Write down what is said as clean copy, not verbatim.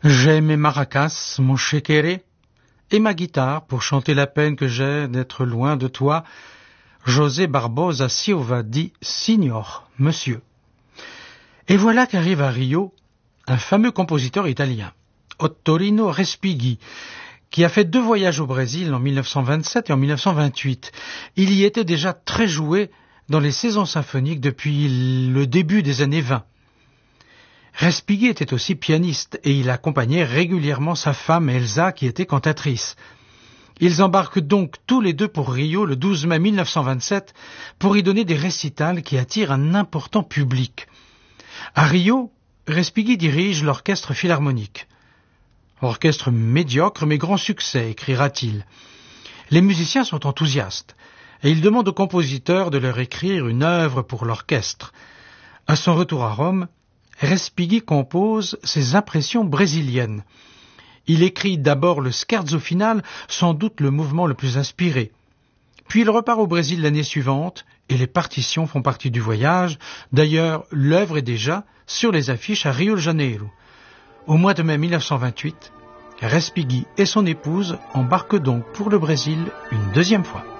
J'ai mes maracas, mon shekere, et ma guitare pour chanter la peine que j'ai d'être loin de toi. José Barbosa Silva dit « Signor, monsieur ». Et voilà qu'arrive à Rio un fameux compositeur italien, Ottorino Respighi, qui a fait 2 voyages au Brésil en 1927 et en 1928. Il y était déjà très joué dans les saisons symphoniques depuis le début des années 20. Respighi était aussi pianiste et il accompagnait régulièrement sa femme Elsa qui était cantatrice. Ils embarquent donc tous les deux pour Rio le 12 mai 1927 pour y donner des récitals qui attirent un important public. À Rio, Respighi dirige l'orchestre philharmonique. Orchestre médiocre mais grand succès, écrira-t-il. Les musiciens sont enthousiastes et ils demandent au compositeur de leur écrire une œuvre pour l'orchestre. À son retour à Rome, Respighi compose ses impressions brésiliennes. Il écrit d'abord le scherzo final, sans doute le mouvement le plus inspiré. Puis il repart au Brésil l'année suivante et les partitions font partie du voyage. D'ailleurs, l'œuvre est déjà sur les affiches à Rio de Janeiro. Au mois de mai 1928, Respighi et son épouse embarquent donc pour le Brésil une 2e fois.